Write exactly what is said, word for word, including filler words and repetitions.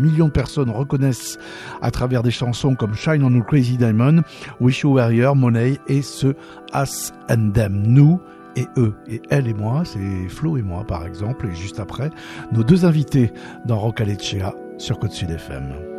millions de personnes reconnaissent à travers des chansons comme Shine on a Crazy Diamond, Wish You Were Here, Money et ce Us and Them, nous et eux, et elle et moi, c'est Flo et moi par exemple, et juste après, nos deux invités dans Rock Alecea sur Côte Sud F M.